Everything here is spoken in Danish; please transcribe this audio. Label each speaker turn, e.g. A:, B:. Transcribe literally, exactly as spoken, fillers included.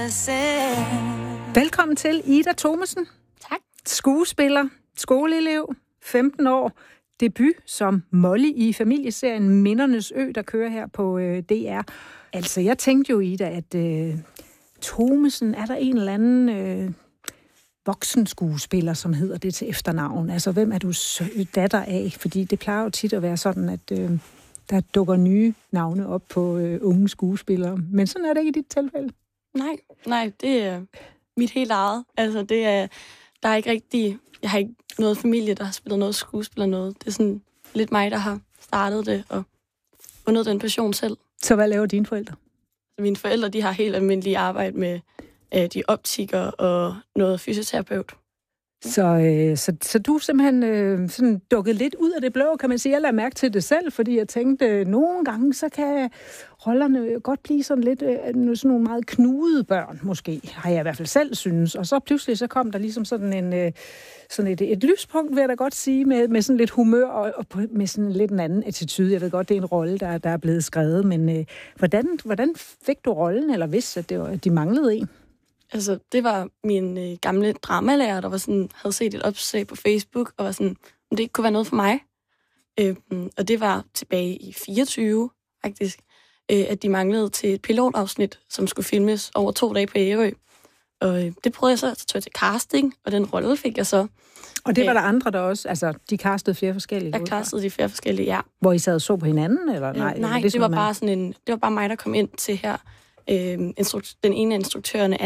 A: Velkommen til Ida Thomesen.
B: Tak.
A: Skuespiller, skoleelev, femten år. Debut som Molly i familieserien Mindernes Ø, der kører her på øh, D R. Altså, jeg tænkte jo, Ida, at øh, Thomesen, er der en eller anden øh, voksenskuespiller, som hedder det til efternavn? Altså, hvem er du datter af? Fordi det plejer jo tit at være sådan, at øh, der dukker nye navne op på øh, unge skuespillere. Men sådan er det ikke i dit tilfælde.
B: Nej, nej, det er mit helt eget. Altså, det er, der er ikke rigtig, jeg har ikke noget familie, der har spillet noget skuespil eller noget. Det er sådan lidt mig, der har startet det og fundet den passion selv.
A: Så hvad laver dine forældre?
B: Mine forældre, de har helt almindelige arbejde med øh, de optikere og noget fysioterapeut.
A: Så, øh, så, så du simpelthen øh, sådan dukket lidt ud af det blå, kan man sige. Jeg lader mærke til det selv, fordi jeg tænkte, øh, nogle gange, så kan rollerne godt blive sådan lidt, øh, sådan nogle meget knudede børn, måske, har jeg i hvert fald selv synes. Og så pludselig, så kom der ligesom sådan, en, øh, sådan et, et lyspunkt, vil jeg da godt sige, med, med sådan lidt humør og, og med sådan lidt en anden attitude. Jeg ved godt, det er en rolle, der, der er blevet skrevet, men øh, hvordan, hvordan fik du rollen, eller vidste, at, det var, at de manglede en?
B: Altså, det var min øh, gamle dramalærer, der var sådan, havde set et opslag på Facebook, og var sådan, om det ikke kunne være noget for mig. Øh, og det var tilbage i fireogtyve, faktisk, øh, at de manglede til et pilotafsnit, som skulle filmes over to dage på Ærø. Og øh, det prøvede jeg så, så tog jeg til casting, og den rolle fik jeg så.
A: Og det var der andre, der også, altså, de castede flere forskellige?
B: Jeg castede de flere forskellige, ja.
A: Hvor I sad og så på hinanden, eller nej?
B: Øh, nej, det, det, var bare sådan en, det var bare mig, der kom ind til her. Øh, instruk- den ene af instruktørerne,